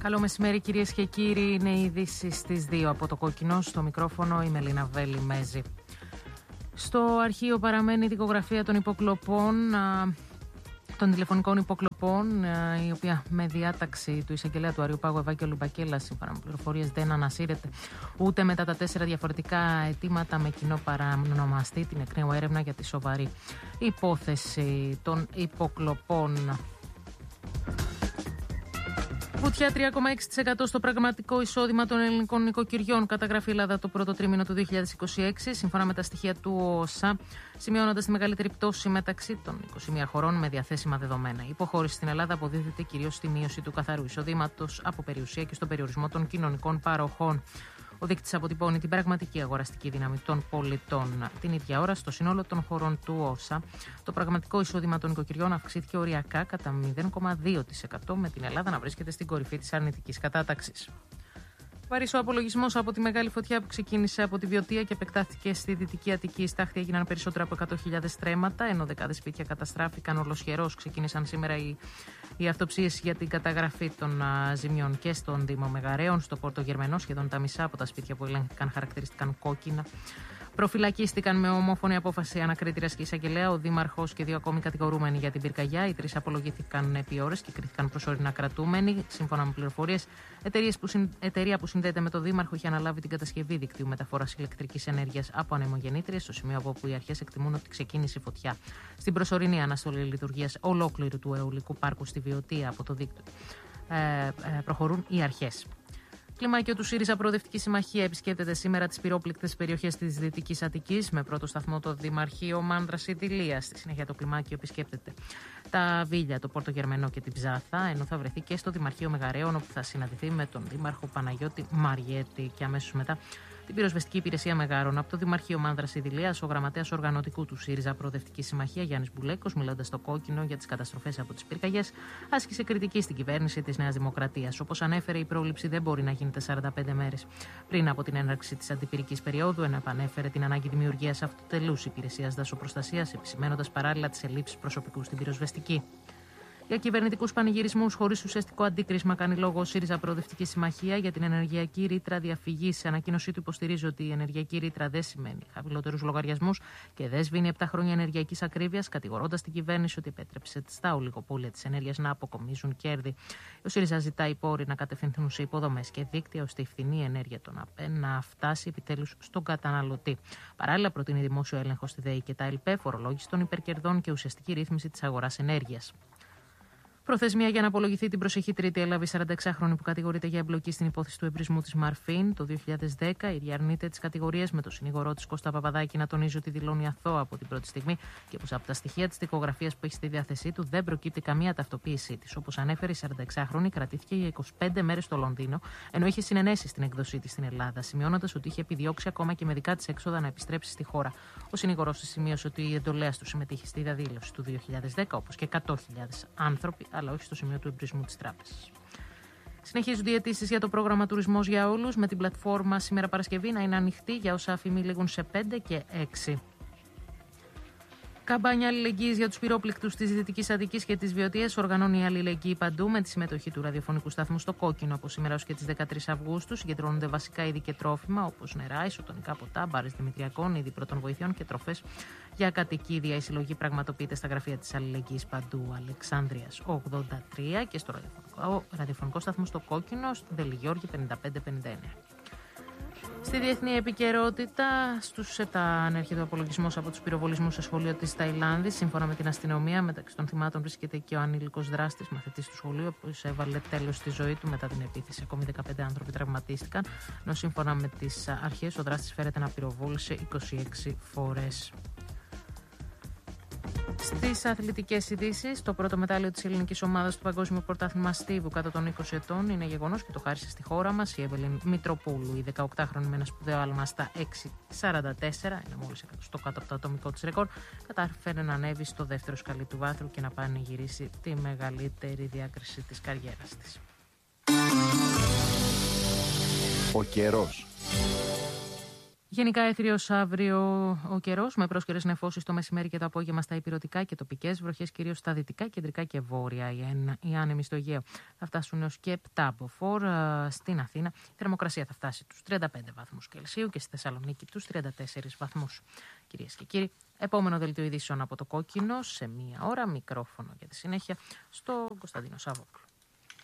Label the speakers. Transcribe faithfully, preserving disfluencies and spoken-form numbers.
Speaker 1: Καλό μεσημέρι, κυρίες και κύριοι. Είναι οι ειδήσεις στις δύο από το Κόκκινο. Στο μικρόφωνο η Μελίνα Βέλη Μέζη. Στο αρχείο παραμένει η δικογραφία των υποκλοπών, των τηλεφωνικών υποκλοπών, η οποία με διάταξη του εισαγγελέα του Αριοπάγου Ευάγγελου Μπακέλα, σύμφωνα με πληροφορίες, δεν ανασύρεται ούτε μετά τα τέσσερα διαφορετικά αιτήματα με κοινό παρανομαστή την εκ νέου έρευνα για τη σοβαρή υπόθεση των υποκλοπών. Βουτιά τρία κόμμα έξι τοις εκατό στο πραγματικό εισόδημα των ελληνικών νοικοκυριών. Καταγράφει η Ελλάδα το πρώτο τρίμηνο του δύο χιλιάδες είκοσι έξι, σύμφωνα με τα στοιχεία του ΟΣΑ, σημειώνοντας τη μεγαλύτερη πτώση μεταξύ των είκοσι μία χωρών με διαθέσιμα δεδομένα. Η υποχώρηση στην Ελλάδα αποδίδεται κυρίως στη μείωση του καθαρού εισοδήματος από περιουσία και στον περιορισμό των κοινωνικών παροχών. Ο δείκτης αποτυπώνει την πραγματική αγοραστική δύναμη των πολιτών. Την ίδια ώρα, στο σύνολο των χωρών του ΟΣΑ, το πραγματικό εισόδημα των νοικοκυριών αυξήθηκε οριακά κατά μηδέν κόμμα δύο τοις εκατό, με την Ελλάδα να βρίσκεται στην κορυφή της αρνητικής κατάταξης. Βαρύς ο απολογισμός από τη μεγάλη φωτιά που ξεκίνησε από τη Βιωτία και επεκτάθηκε στη Δυτική Αττική. Η Στάχτη έγιναν περισσότερα από εκατό χιλιάδες στρέμματα, ενώ δεκάδες σπίτια καταστράφηκαν ολοσχερός. Ξεκίνησαν σήμερα οι, οι αυτοψίες για την καταγραφή των α, ζημιών και στον Δήμο Μεγαρέων. Στο Πόρτο Γερμενό, σχεδόν τα μισά από τα σπίτια που ελέγχθηκαν χαρακτηριστηκαν κόκκινα. Προφυλακίστηκαν με ομόφωνη απόφαση ανακρίτριας και εισαγγελέα ο δήμαρχος και δύο ακόμη κατηγορούμενοι για την πυρκαγιά. Οι τρεις απολογήθηκαν επί ώρες και κρίθηκαν προσωρινά κρατούμενοι. Σύμφωνα με πληροφορίες, εταιρεία που συνδέεται με το δήμαρχο είχε αναλάβει την κατασκευή δικτύου μεταφοράς ηλεκτρικής ενέργειας από ανεμογεννήτριες, στο σημείο από όπου οι αρχές εκτιμούν ότι ξεκίνησε η φωτιά. Στην προσωρινή αναστολή λειτουργίας ολόκληρου του αιωλικού πάρκου στη Βιωτία από το δίκτυο ε, ε, προχωρούν οι αρχές. Κλιμάκιο του ΣΥΡΙΖΑ Προοδευτική Συμμαχία επισκέπτεται σήμερα τις πυρόπληκτες περιοχές της Δυτικής Αττικής, με πρώτο σταθμό το Δημαρχείο Μάνδρας Ιτιλίας. Στη συνέχεια το κλιμάκιο επισκέπτεται τα Βίλια, το Πόρτο Γερμενό και την Ψάθα, ενώ θα βρεθεί και στο Δημαρχείο Μεγαρέων, όπου θα συναντηθεί με τον Δήμαρχο Παναγιώτη Μαριέτη. Και αμέσως μετά την πυροσβεστική υπηρεσία Μεγάρων. Από το Δημαρχείο Μάνδρας Ιτιλίας, ο γραμματέας οργανωτικού του ΣΥΡΙΖΑ Προοδευτική Συμμαχία, Γιάννης Μπουλέκος, μιλώντας στο Κόκκινο για τις καταστροφές από τις πυρκαγιές, άσκησε κριτική στην κυβέρνηση της Νέας Δημοκρατίας. Όπως ανέφερε, η πρόληψη δεν μπορεί να γίνεται σαράντα πέντε μέρες πριν από την έναρξη της αντιπυρικής περίοδου, ενώ επανέφερε την ανάγκη δημιουργίας αυτοτελούς υπηρεσίας δασοπροστασίας, επισημαίνοντας παράλληλα τις ελλείψεις προσωπικού στην πυροσβεστική. Για κυβερνητικούς πανηγυρισμούς χωρίς ουσιαστικό αντίκρισμα κάνει λόγο ο ΣΥΡΙΖΑ Προοδευτική Συμμαχία για την ενεργειακή ρήτρα διαφυγής. Σε ανακοίνωσή του υποστηρίζει ότι η ενεργειακή ρήτρα δεν σημαίνει χαμηλότερους λογαριασμούς και δεν σβήνει επτά χρόνια ενεργειακής ακρίβειας, κατηγορώντας την κυβέρνηση ότι επέτρεψε στα ολιγοπόλια της ενέργειας να αποκομίζουν κέρδη. Ο ΣΥΡΙΖΑ ζητάει οι πόροι να κατευθυνθούν σε υποδομές και δίκτυα, ώστε η φθηνή ενέργεια των ΑΠΕ να φτάσει επιτέλους στον καταναλωτή. Παράλληλα, προτείνει δημόσιο έλεγχο στη ΔΕΗ και τα ΕΛΠΕ, φορολόγηση των υπερκερδών και ουσιαστική ρύθμιση της αγοράς ενέργειας. Προθεσμία για να απολογηθεί την προσεχή Τρίτη έλαβε η σαρανταεξάχρονη που κατηγορείται για εμπλοκή στην υπόθεση του εμπρισμού της Μαρφίν το δύο χιλιάδες δέκα. Η ίδια αρνείται τις κατηγορίες, με το συνήγορό της Κώστα Παπαδάκη να τονίζει ότι δηλώνει αθώα από την πρώτη στιγμή και πως από τα στοιχεία της δικογραφίας που έχει στη διάθεσή του δεν προκύπτει καμία ταυτοποίησή της. Όπως ανέφερε, η σαρανταεξάχρονη κρατήθηκε για είκοσι πέντε μέρες στο Λονδίνο, ενώ είχε συνενέσει στην εκδοσή της στην Ελλάδα, σημειώνοντας ότι είχε επιδιώξει ακόμα και με δικά της έξοδα να επιστρέψει στη χώρα. Ο συνήγορός της σημείωσε ότι η εντολέας του συμμετείχε στη διαδήλωση του δύο χιλιάδες δέκα, όπως και εκατό χιλιάδες άνθρωποι, αλλά όχι στο σημείο του εμπρισμού της τράπεζας. Συνεχίζονται οι αιτήσεις για το πρόγραμμα Τουρισμός για Όλους, με την πλατφόρμα σήμερα Παρασκευή να είναι ανοιχτή για όσα αφημί λήγουν σε πέντε και έξι. Καμπάνια αλληλεγγύης για τους πυρόπληκτους της Δυτικής Αττικής και της Βιωτίας οργανώνει η αλληλεγγύη παντού, με τη συμμετοχή του ραδιοφωνικού σταθμού στο Κόκκινο. Από σήμερα ως και τις δεκατρείς Αυγούστου συγκεντρώνονται βασικά είδη και τρόφιμα, όπως νερά, ισοτονικά ποτά, μπάρες δημητριακών, είδη πρώτων βοηθειών και τροφές για κατοικίδια. Η συλλογή πραγματοποιείται στα γραφεία της αλληλεγγύης παντού Αλεξάνδρειας ογδόντα τρία και στο ραδιοφωνικό, ραδιοφωνικό σταθμό στο Κόκκινο, Δελιγιώργη πενήντα πέντε πενήντα εννέα. Στη διεθνή επικαιρότητα, στους επτά ανέρχεται ο απολογισμός από τους πυροβολισμούς σε σχολείο της Ταϊλάνδης. Σύμφωνα με την αστυνομία, μεταξύ των θυμάτων βρίσκεται και ο ανήλικος δράστης, μαθητής του σχολείου, ο οποίος έβαλε τέλος στη ζωή του μετά την επίθεση. Ακόμη δεκαπέντε άνθρωποι τραυματίστηκαν, ενώ σύμφωνα με τις αρχές ο δράστης φέρεται να πυροβόλησε είκοσι έξι φορές. Στις αθλητικές ειδήσεις, το πρώτο μετάλλιο της ελληνικής ομάδας του Παγκόσμιου Πρωτάθλημα Στίβου κάτω των είκοσι ετών είναι γεγονός και το χάρισε στη χώρα μας η Εύελιν Μητροπούλου. Η δεκαοκτάχρονη με ένα σπουδαίο άλμα στα έξι σαράντα τέσσερα, είναι μόλις εκατοστό κάτω από το ατομικό της ρεκόρ, κατάφερε να ανέβει στο δεύτερο σκαλί του βάθρου και να πανηγυρίσει τη μεγαλύτερη διάκριση της καριέρας της.
Speaker 2: Ο καιρός.
Speaker 1: Γενικά έθριος αύριο ο καιρός, με πρόσκαιρες νεφώσεις το μεσημέρι και το απόγευμα στα ηπειρωτικά και τοπικές βροχές, κυρίως στα δυτικά, κεντρικά και βόρεια. Οι άνεμοι στο Αιγαίο θα φτάσουν έως και επτά μποφόρ. Στην Αθήνα η θερμοκρασία θα φτάσει τους τριάντα πέντε βαθμούς Κελσίου και στη Θεσσαλονίκη τους τριάντα τέσσερις βαθμούς. Κυρίες και κύριοι, επόμενο δελτίο ειδήσεων από το Κόκκινο σε μία ώρα. Μικρόφωνο για τη συνέχεια στο Κωνσταντίνο Σαββόπουλο.